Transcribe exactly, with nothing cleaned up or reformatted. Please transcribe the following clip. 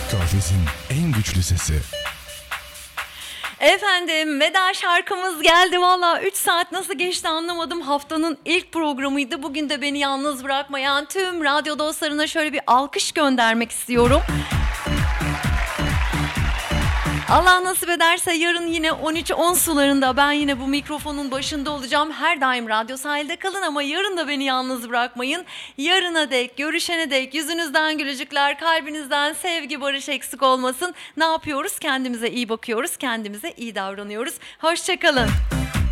Körfez'in en güçlü sesi. Efendim veda şarkımız geldi. Valla üç saat nasıl geçti anlamadım. Haftanın ilk programıydı. Bugün de beni yalnız bırakmayan tüm radyo dostlarına şöyle bir alkış göndermek istiyorum. Allah nasip ederse yarın yine on üç on sularında ben yine bu mikrofonun başında olacağım. Her daim Radyo Sahil'de kalın ama yarın da beni yalnız bırakmayın. Yarına dek, görüşene dek yüzünüzden gülücükler, kalbinizden sevgi, barış eksik olmasın. Ne yapıyoruz? Kendimize iyi bakıyoruz, kendimize iyi davranıyoruz. Hoşça kalın.